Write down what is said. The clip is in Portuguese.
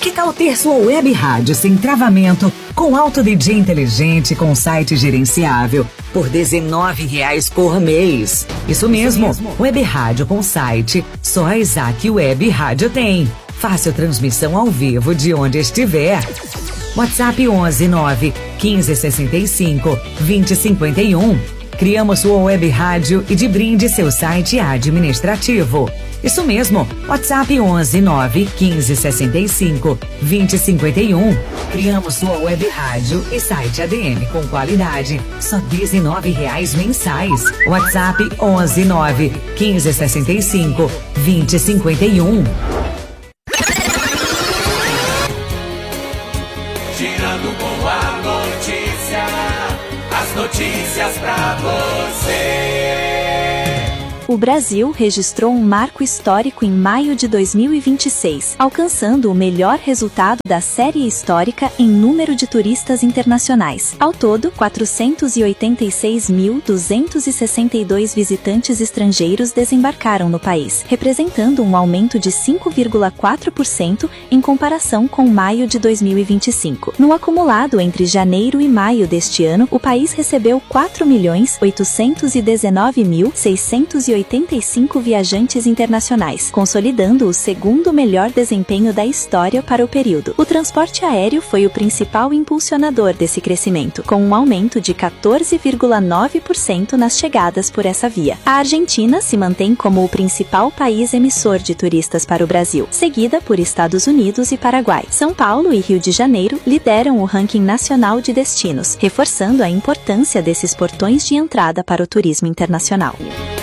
Que tal ter sua web rádio sem travamento, com alto DJ inteligente, com site gerenciável, por R$19 por mês? Isso mesmo, web rádio com site, só a Isaac Web Rádio tem. Fácil transmissão ao vivo de onde estiver. WhatsApp 11 9 15 65 20 51. Criamos sua web rádio e de brinde seu site administrativo. Isso mesmo, WhatsApp 11 9 15 65 20 51. Criamos sua web rádio e site ADM com qualidade, só R$19 mensais. WhatsApp 11 9 15 65 20 51. Girando com a notícia, as notícias pra você. O Brasil registrou um marco histórico em maio de 2026, alcançando o melhor resultado da série histórica em número de turistas internacionais. Ao todo, 486.262 visitantes estrangeiros desembarcaram no país, representando um aumento de 5,4% em comparação com maio de 2025. No acumulado entre janeiro e maio deste ano, o país recebeu 4.819.685 viajantes internacionais, consolidando o segundo melhor desempenho da história para o período. O transporte aéreo foi o principal impulsionador desse crescimento, com um aumento de 14,9% nas chegadas por essa via. A Argentina se mantém como o principal país emissor de turistas para o Brasil, seguida por Estados Unidos e Paraguai. São Paulo e Rio de Janeiro lideram o ranking nacional de destinos, reforçando a importância desses portões de entrada para o turismo internacional.